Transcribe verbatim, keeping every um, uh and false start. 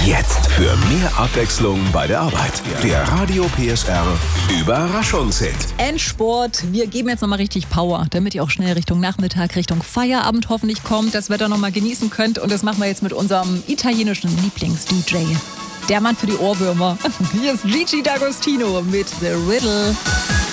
Jetzt für mehr Abwechslung bei der Arbeit. Der Radio P S R Überraschungshit. Endsport. Wir geben jetzt nochmal richtig Power, damit ihr auch schnell Richtung Nachmittag, Richtung Feierabend hoffentlich kommt, das Wetter nochmal genießen könnt. Und das machen wir jetzt mit unserem italienischen Lieblings-D J. Der Mann für die Ohrwürmer. Hier ist Gigi D'Agostino mit The Riddle.